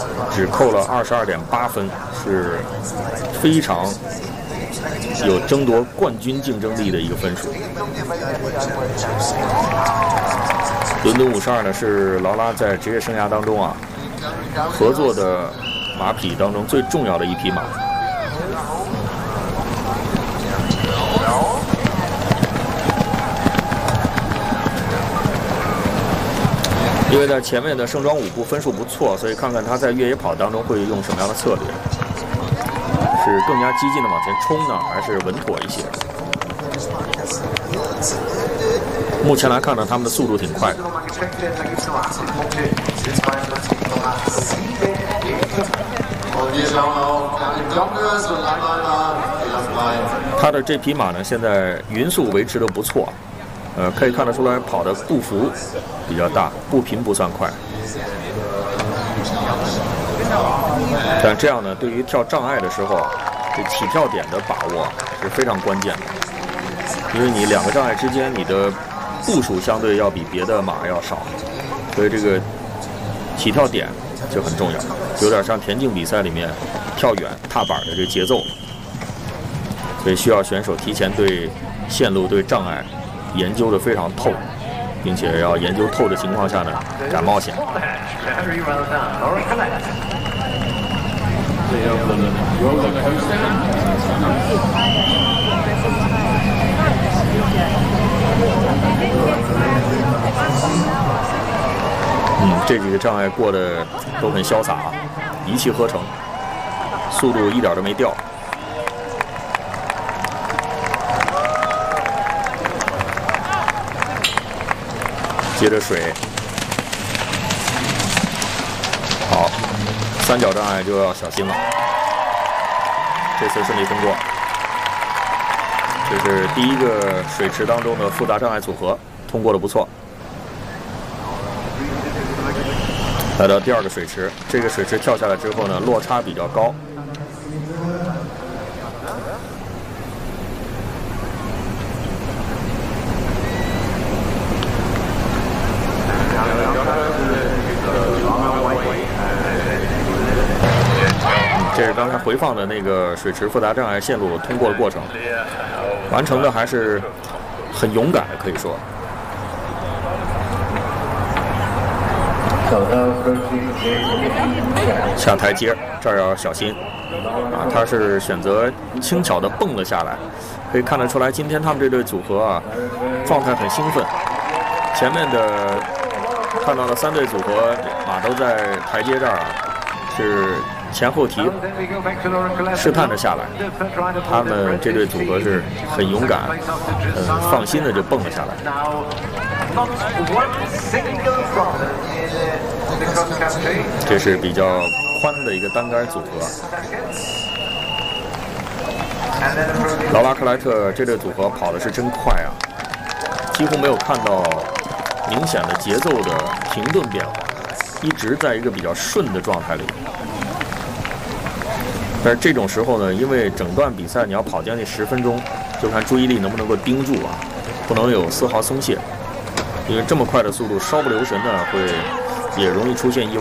只扣了22.8分，是非常有争夺冠军竞争力的一个分数。伦敦52呢，是劳拉在职业生涯当中合作的马匹当中最重要的一匹马。因为在前面的盛装舞步分数不错，所以看看他在越野跑当中会用什么样的策略，是更加激进的往前冲呢，还是稳妥一些？目前来看呢，他们的速度挺快的。他的这匹马呢，现在匀速维持的不错。可以看得出来，跑的步幅比较大，步频不算快。但这样呢，对于跳障碍的时候，这起跳点的把握是非常关键的。因为你2个障碍之间，你的步数相对要比别的马要少，所以这个起跳点就很重要，有点像田径比赛里面跳远踏板的这个节奏。所以需要选手提前对线路、对障碍研究的非常透，并且要研究透的情况下呢，敢冒险。这几个障碍过得都很潇洒，一气呵成，速度一点都没掉。接着水，好，3角障碍就要小心了。这次顺利通过，这是第一个水池当中的复杂障碍组合，通过的不错。来到第2个水池，这个水池跳下来之后呢，落差比较高。这是刚才回放的那个水池复杂障碍线路通过的过程，完成的还是很勇敢的，可以说。下台阶这儿要小心他是选择轻巧的蹦了下来，可以看得出来，今天他们这对组合状态很兴奋。前面的看到的3对组合马都在台阶这儿是前后蹄试探着下来，他们这对组合是很勇敢、很放心的就蹦了下来。这是比较宽的一个单杆组合。劳拉克莱特这对组合跑的是真快几乎没有看到明显的节奏的停顿变化，一直在一个比较顺的状态里。但是这种时候呢，因为整段比赛你要跑将近10分钟，就看注意力能不能够盯住不能有丝毫松懈。因为这么快的速度，稍不留神呢，也容易出现意外。